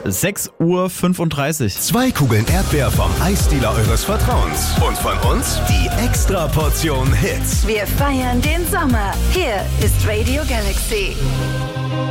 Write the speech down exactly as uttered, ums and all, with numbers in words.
sechs Uhr fünfunddreißig. Zwei Kugeln Erdbeer vom Eisdealer eures Vertrauens. Und von uns die Extra-Portion Hits. Wir feiern den Sommer. Hier ist Radio Galaxy.